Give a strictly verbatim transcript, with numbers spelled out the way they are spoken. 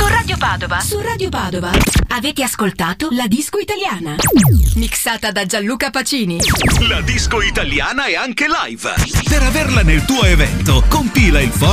Su Radio Padova. Su Radio Padova. Avete ascoltato La Disco Italiana. Mixata da Gianluca Pacini. La disco italiana è anche live. Per averla nel tuo evento, compila il foglio